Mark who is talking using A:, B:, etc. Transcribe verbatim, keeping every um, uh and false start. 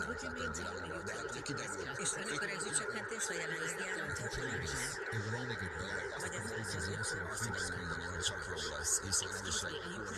A: világban, de hát kiderül.
B: És amikor ez csökkentés a jelenlegi államcsapolás?
A: Vagy ez az, hogy azt tudom mondani, hogy csak jobb lesz, hiszen ez is egy